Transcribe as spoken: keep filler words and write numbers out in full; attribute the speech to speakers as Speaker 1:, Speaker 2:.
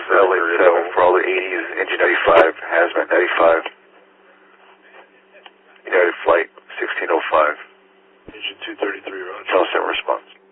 Speaker 1: Satellite seven for all the eighties, engine ninety-five, hazmat ninety-five. United Flight sixteen oh five.
Speaker 2: Engine two thirty-three, roger.
Speaker 1: Call center response.